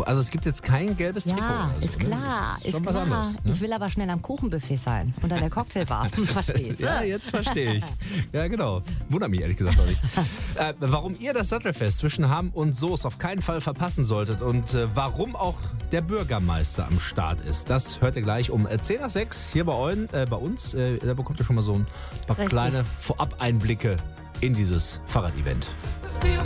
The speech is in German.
Also es gibt jetzt kein gelbes Trikot. Ja, oder so, ist ne? klar, Das ist schon was klar. anderes, ne? Ich will aber schnell am Kuchenbuffet sein, unter der Cocktailbar. Verstehst du? Ja, jetzt verstehe ich. Ja, genau. Wundert mich ehrlich gesagt auch nicht. Warum ihr das Sattelfest zwischen Hamm und Soest auf keinen Fall verpassen solltet und warum auch der Bürgermeister am Start ist, das hört ihr gleich um 10 nach 6 hier bei uns. Da bekommt ihr schon mal so ein paar Richtig. kleine Vorab-Einblicke in dieses Fahrrad-Event.